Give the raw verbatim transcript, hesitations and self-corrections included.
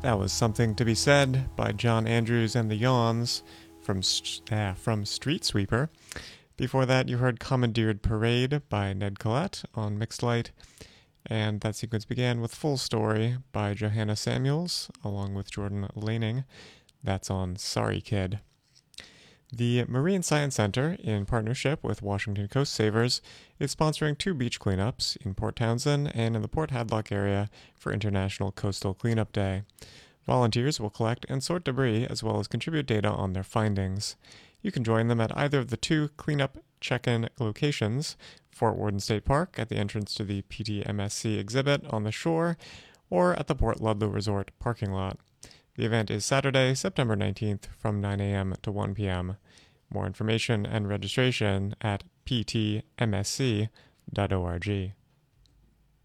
That was Something to Be Said by John Andrews and the Yawns from, uh, from Street Sweeper. Before that, you heard Commandeered Parade by Ned Collette on Mixed Light. And that sequence began with Full Story by Johanna Samuels, along with Jordan Laning. That's on Sorry Kid. The Marine Science Center, in partnership with Washington Coast Savers, is sponsoring two beach cleanups in Port Townsend and in the Port Hadlock area for International Coastal Cleanup Day. Volunteers will collect and sort debris as well as contribute data on their findings. You can join them at either of the two cleanup check-in locations, Fort Worden State Park at the entrance to the P T M S C exhibit on the shore, or at the Port Ludlow Resort parking lot. The event is Saturday, September nineteenth from nine a.m. to one p.m. More information and registration at p t m s c dot org.